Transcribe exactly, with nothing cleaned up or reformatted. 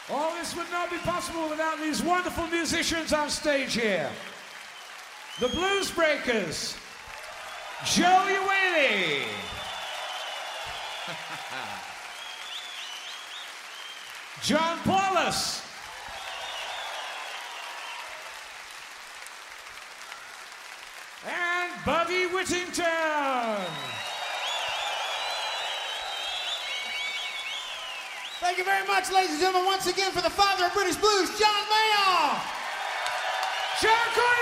All this would not be possible without these wonderful musicians on stage here. The Blues Breakers, Joey Whaley. John Paulus. And Buddy Whittington. Thank you very much, ladies and gentlemen, once again for the father of British blues, John Mayall. John Cornell.